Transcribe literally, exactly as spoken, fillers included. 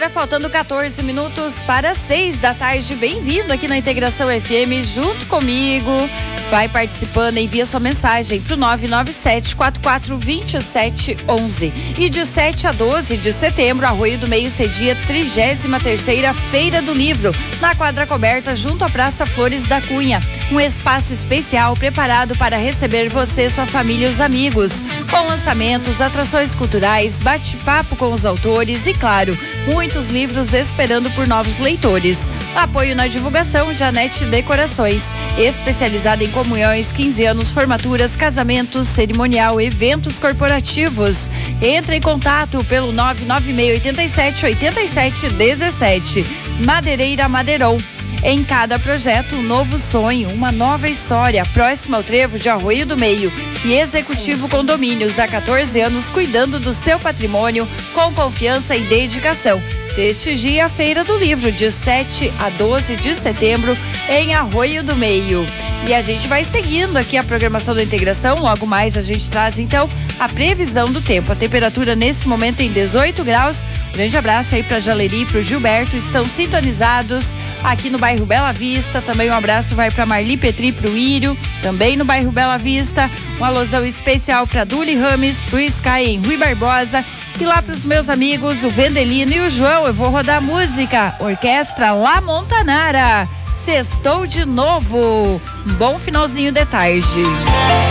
Agora faltando quatorze minutos para seis da tarde. Bem-vindo aqui na Integração F M junto comigo. Vai participando, envia sua mensagem pro nove nove sete, quatro quatro dois sete um um. E de sete a doze de setembro, Arroio do Meio cedia trigésima terceira Feira do Livro, na quadra coberta junto à Praça Flores da Cunha. Um espaço especial preparado para receber você, sua família e os amigos. Com lançamentos, atrações culturais, bate-papo com os autores e, claro, muitos livros esperando por novos leitores. Apoio na divulgação, Janete Decorações, especializada em comunhões, quinze anos, formaturas, casamentos, cerimonial, eventos corporativos. Entre em contato pelo nove nove seis oito sete, oito sete um sete. Madeireira Madeiron. Em cada projeto, um novo sonho, uma nova história. Próximo ao trevo de Arroio do Meio. E Executivo Condomínios, há quatorze anos cuidando do seu patrimônio com confiança e dedicação. Prestigie a Feira do Livro de sete a doze de setembro em Arroio do Meio. E a gente vai seguindo aqui a programação da Integração. Logo mais a gente traz então a previsão do tempo. A temperatura nesse momento em dezoito graus. Grande abraço aí para Jaleri e para o Gilberto, estão sintonizados aqui no bairro Bela Vista. Também um abraço vai para Marli Petri, para o Írio, também no bairro Bela Vista. Um alusão especial para Duli Rames, para o Sky em Rui Barbosa. E lá para os meus amigos, o Vendelino e o João, eu vou rodar música. Orquestra La Montanara. Sextou de novo. Um bom finalzinho de tarde.